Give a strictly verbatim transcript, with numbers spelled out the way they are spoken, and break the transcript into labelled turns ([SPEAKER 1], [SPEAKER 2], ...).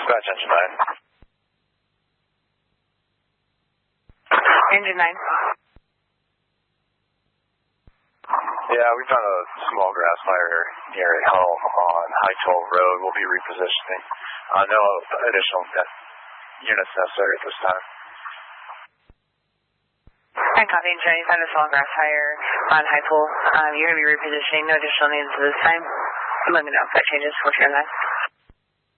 [SPEAKER 1] Dispatch engine nine.
[SPEAKER 2] Engine nine.
[SPEAKER 1] Yeah, we found a small grass fire near a hill on High twelve Road. We'll be repositioning. Uh, no additional units necessary at this time.
[SPEAKER 2] And copy, engine nine, you found a small grass fire on High twelve. Um, you're going to be repositioning. No additional needs at this time. Let me know if that changes. We'll turn that.